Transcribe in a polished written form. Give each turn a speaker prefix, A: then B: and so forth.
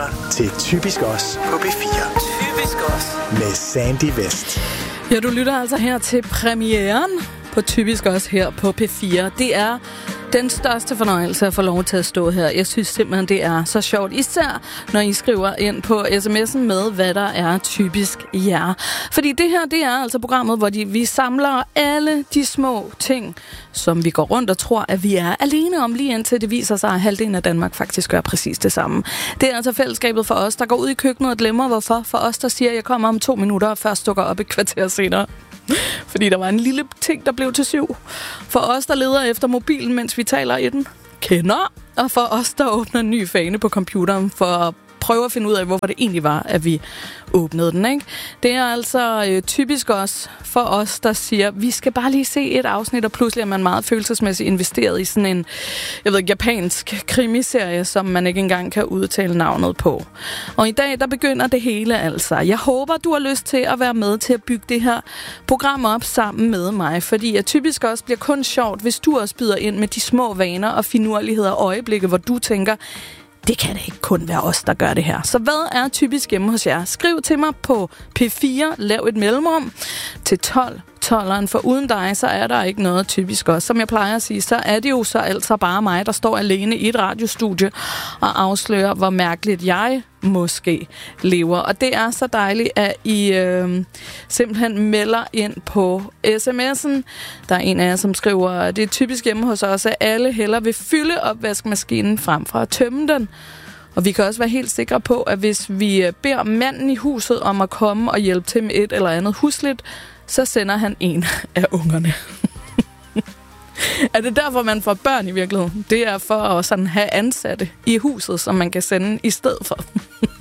A: lytter til Typisk Os på P4.
B: Typisk Os.
A: Med Sandy Vest.
C: Ja, du lytter altså her til premieren på Typisk Os her på P4. Det er den største fornøjelse at få lov til at stå her. Jeg synes simpelthen, det er så sjovt. Især når I skriver ind på sms'en med, hvad der er typisk jer. Fordi det her, det er altså programmet, hvor vi samler alle de små ting, som vi går rundt og tror, at vi er alene om, lige indtil det viser sig, at halvdelen af Danmark faktisk gør præcis det samme. Det er altså fællesskabet for os, der går ud i køkkenet og glemmer hvorfor. For os, der siger, at jeg kommer om 2 minutter, og først dukker op et kvarter senere. Fordi der var en lille ting, der blev til 7. For os, der leder efter mobilen, mens vi taler i den, kender. Og for os, der åbner en ny fane på computeren for at prøve at finde ud af, hvorfor det egentlig var, at vi åbnede den, ikke? Det er altså typisk også for os, der siger, vi skal bare lige se et afsnit, og pludselig er man meget følelsesmæssigt investeret i sådan en, japansk krimiserie, som man ikke engang kan udtale navnet på. Og i dag, der begynder det hele altså. Jeg håber, du har lyst til at være med til at bygge det her program op sammen med mig, fordi at typisk også bliver kun sjovt, hvis du også byder ind med de små vaner og finurligheder og øjeblikke, hvor du tænker, det kan det ikke kun være os, der gør det her. Så hvad er typisk hjemme hos jer? Skriv til mig på P4, lav et mellemrum til 12'eren, for uden dig, så er der ikke noget typisk også. Som jeg plejer at sige, så er det jo så altså bare mig, der står alene i et radiostudie og afslører, hvor mærkeligt jeg måske lever. Og det er så dejligt, at I simpelthen melder ind på sms'en. Der er en af jer, som skriver, at det er typisk hjemme hos os, at alle hellere vil fylde opvaskemaskinen frem for at tømme den. Og vi kan også være helt sikre på, at hvis vi beder manden i huset om at komme og hjælpe til med et eller andet husligt, så sender han en af ungerne. Er det derfor, man får børn i virkeligheden? Det er for at sådan have ansatte i huset, som man kan sende i stedet for.